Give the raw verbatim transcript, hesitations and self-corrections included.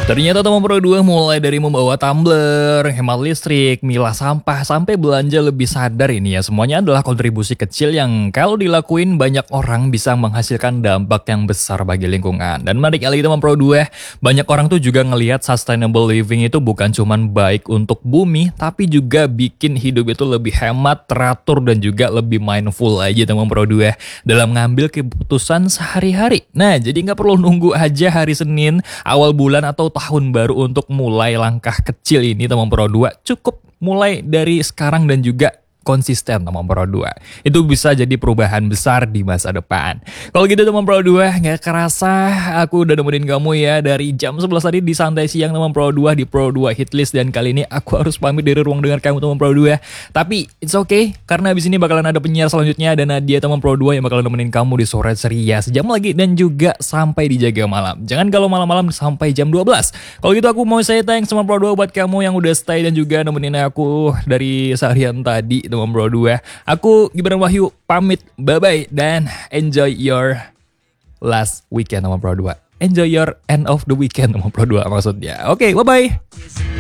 Ternyata teman Pro dua mulai dari membawa tumbler, hemat listrik, milah sampah, sampai belanja lebih sadar ini ya. Semuanya adalah kontribusi kecil yang kalau dilakuin banyak orang bisa menghasilkan dampak yang besar bagi lingkungan. Dan menarik kali teman Pro dua, banyak orang tuh juga ngelihat sustainable living itu bukan cuman baik untuk bumi, tapi juga bikin hidup itu lebih hemat, teratur, dan juga lebih mindful aja teman Pro dua dalam ngambil keputusan sehari-hari. Nah, jadi nggak perlu nunggu aja hari Senin, awal bulan, atau tahun baru untuk mulai langkah kecil ini teman Pro dua. Cukup mulai dari sekarang dan juga konsisten teman Pro dua. Itu bisa jadi perubahan besar di masa depan. Kalau gitu teman Pro dua, nggak kerasa aku udah nemenin kamu ya dari jam sebelas tadi di santai siang teman Pro dua di Pro dua Hitlist, dan kali ini aku harus pamit dari ruang dengar kamu teman Pro dua. Tapi it's okay karena abis ini bakalan ada penyiar selanjutnya dan Nadia teman Pro dua yang bakalan nemenin kamu di sore ceria sejam lagi dan juga sampai dijaga malam. Jangan kalau malam-malam sampai jam dua belas. Kalau gitu aku mau say thanks teman Pro dua buat kamu yang udah stay dan juga nemenin aku dari seharian tadi teman Pro dua. Aku Gibran Wahyu pamit, bye bye, dan enjoy your last weekend teman Pro dua. Enjoy your end of the weekend teman Pro dua maksudnya. Oke, okay, bye bye.